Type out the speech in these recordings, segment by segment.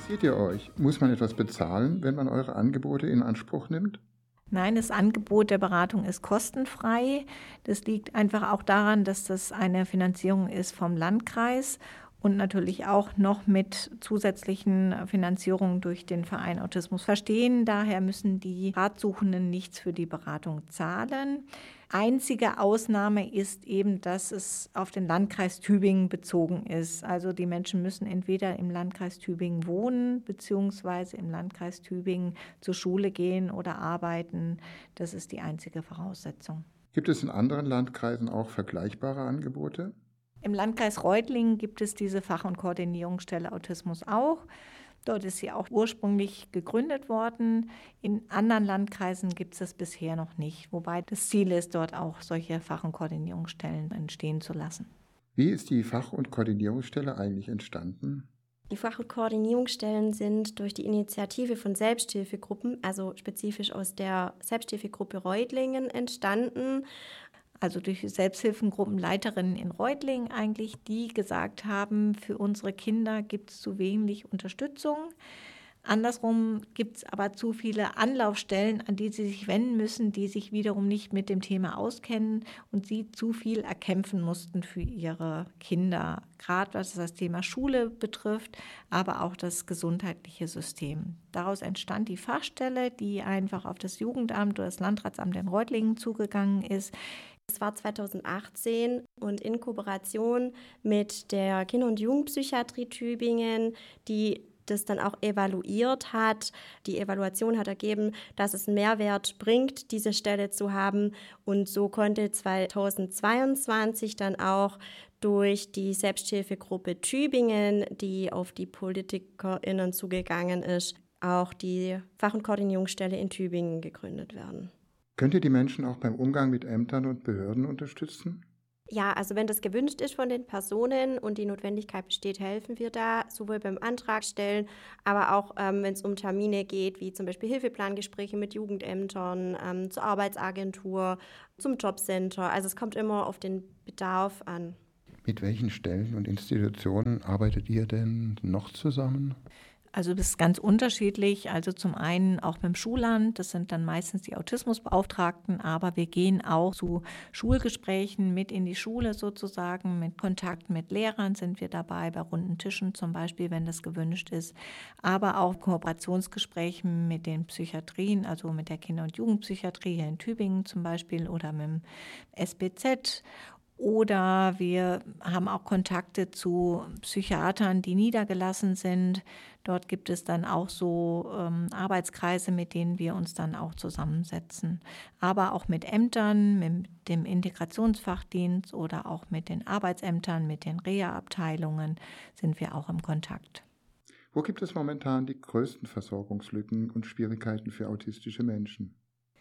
Finanziert ihr euch? Muss man etwas bezahlen, wenn man eure Angebote in Anspruch nimmt? Nein, das Angebot der Beratung ist kostenfrei. Das liegt einfach auch daran, dass das eine Finanzierung ist vom Landkreis und natürlich auch noch mit zusätzlichen Finanzierungen durch den Verein Autismus verstehen. Daher müssen die Ratsuchenden nichts für die Beratung zahlen. Einzige Ausnahme ist eben, dass es auf den Landkreis Tübingen bezogen ist. Also die Menschen müssen entweder im Landkreis Tübingen wohnen, beziehungsweise im Landkreis Tübingen zur Schule gehen oder arbeiten. Das ist die einzige Voraussetzung. Gibt es in anderen Landkreisen auch vergleichbare Angebote? Im Landkreis Reutlingen gibt es diese Fach- und Koordinierungsstelle Autismus auch. Dort ist sie auch ursprünglich gegründet worden. In anderen Landkreisen gibt es das bisher noch nicht, wobei das Ziel ist, dort auch solche Fach- und Koordinierungsstellen entstehen zu lassen. Wie ist die Fach- und Koordinierungsstelle eigentlich entstanden? Die Fach- und Koordinierungsstellen sind durch die Initiative von Selbsthilfegruppen, also spezifisch aus der Selbsthilfegruppe Reutlingen, entstanden. Also durch Selbsthilfengruppenleiterinnen in Reutlingen eigentlich, die gesagt haben, für unsere Kinder gibt es zu wenig Unterstützung. Andersrum gibt es aber zu viele Anlaufstellen, an die sie sich wenden müssen, die sich wiederum nicht mit dem Thema auskennen und sie zu viel erkämpfen mussten für ihre Kinder, gerade was das Thema Schule betrifft, aber auch das gesundheitliche System. Daraus entstand die Fachstelle, die einfach auf das Jugendamt oder das Landratsamt in Reutlingen zugegangen ist. Es war 2018 und in Kooperation mit der Kinder- und Jugendpsychiatrie Tübingen, die das dann auch evaluiert hat. Die Evaluation hat ergeben, dass es einen Mehrwert bringt, diese Stelle zu haben. Und so konnte 2022 dann auch durch die Selbsthilfegruppe Tübingen, die auf die PolitikerInnen zugegangen ist, auch die Fach- und Koordinierungsstelle in Tübingen gegründet werden. Könnt ihr die Menschen auch beim Umgang mit Ämtern und Behörden unterstützen? Ja, also wenn das gewünscht ist von den Personen und die Notwendigkeit besteht, helfen wir da, sowohl beim Antrag stellen, aber auch wenn es um Termine geht, wie zum Beispiel Hilfeplangespräche mit Jugendämtern, zur Arbeitsagentur, zum Jobcenter. Also es kommt immer auf den Bedarf an. Mit welchen Stellen und Institutionen arbeitet ihr denn noch zusammen? Also das ist ganz unterschiedlich. Also zum einen auch mit dem Schulamt, das sind dann meistens die Autismusbeauftragten, aber wir gehen auch zu Schulgesprächen mit in die Schule sozusagen, mit Kontakt mit Lehrern sind wir dabei, bei runden Tischen zum Beispiel, wenn das gewünscht ist, aber auch Kooperationsgesprächen mit den Psychiatrien, also mit der Kinder- und Jugendpsychiatrie hier in Tübingen zum Beispiel oder mit dem SBZ. Oder wir haben auch Kontakte zu Psychiatern, die niedergelassen sind. Dort gibt es dann auch so Arbeitskreise, mit denen wir uns dann auch zusammensetzen. Aber auch mit Ämtern, mit dem Integrationsfachdienst oder auch mit den Arbeitsämtern, mit den Reha-Abteilungen sind wir auch im Kontakt. Wo gibt es momentan die größten Versorgungslücken und Schwierigkeiten für autistische Menschen?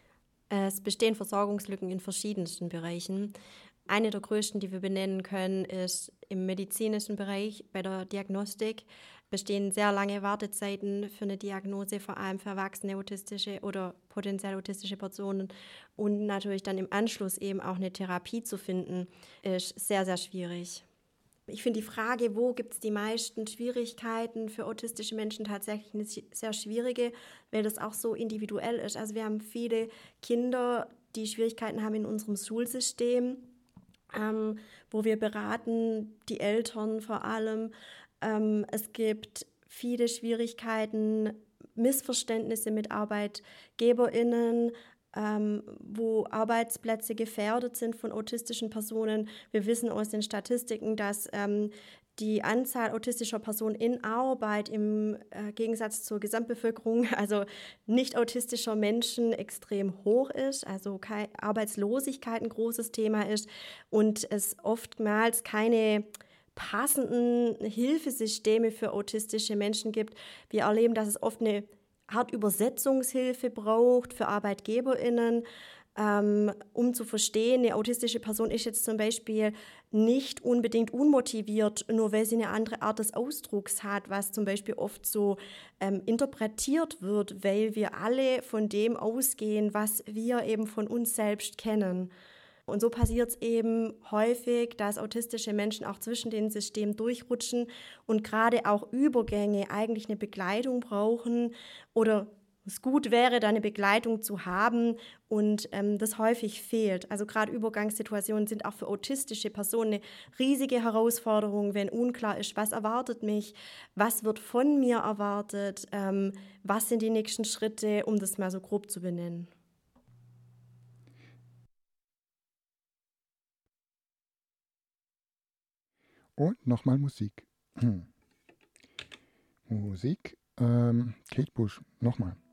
Es bestehen Versorgungslücken in verschiedensten Bereichen. Eine der größten, die wir benennen können, ist im medizinischen Bereich bei der Diagnostik. Bestehen sehr lange Wartezeiten für eine Diagnose, vor allem für erwachsene autistische oder potenziell autistische Personen. Und natürlich dann im Anschluss eben auch eine Therapie zu finden, ist sehr, sehr schwierig. Ich finde die Frage, wo gibt es die meisten Schwierigkeiten für autistische Menschen, tatsächlich eine sehr schwierige, weil das auch so individuell ist. Also wir haben viele Kinder, die Schwierigkeiten haben in unserem Schulsystem, wo wir beraten, die Eltern vor allem. Es gibt viele Schwierigkeiten, Missverständnisse mit ArbeitgeberInnen, wo Arbeitsplätze gefährdet sind von autistischen Personen. Wir wissen aus den Statistiken, dass die Anzahl autistischer Personen in Arbeit im Gegensatz zur Gesamtbevölkerung, also nicht autistischer Menschen, extrem hoch ist, also Arbeitslosigkeit ein großes Thema ist und es oftmals keine passenden Hilfesysteme für autistische Menschen gibt. Wir erleben, dass es oft eine Art Übersetzungshilfe braucht für ArbeitgeberInnen, um zu verstehen, eine autistische Person ist jetzt zum Beispiel nicht unbedingt unmotiviert, nur weil sie eine andere Art des Ausdrucks hat, was zum Beispiel oft so interpretiert wird, weil wir alle von dem ausgehen, was wir eben von uns selbst kennen. Und so passiert es eben häufig, dass autistische Menschen auch zwischen den Systemen durchrutschen und gerade auch Übergänge eigentlich eine Begleitung brauchen oder es gut wäre, da eine Begleitung zu haben und das häufig fehlt. Also gerade Übergangssituationen sind auch für autistische Personen eine riesige Herausforderung, wenn unklar ist, was erwartet mich, was wird von mir erwartet, was sind die nächsten Schritte, um das mal so grob zu benennen. Und nochmal Musik. Musik. Kate Bush, nochmal.